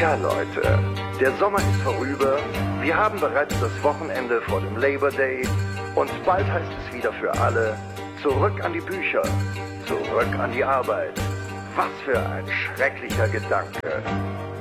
Tja, Leute, der Sommer ist vorüber, wir haben bereits das Wochenende vor dem Labor Day und bald heißt es wieder für alle, zurück an die Bücher, zurück an die Arbeit. Was für ein schrecklicher Gedanke.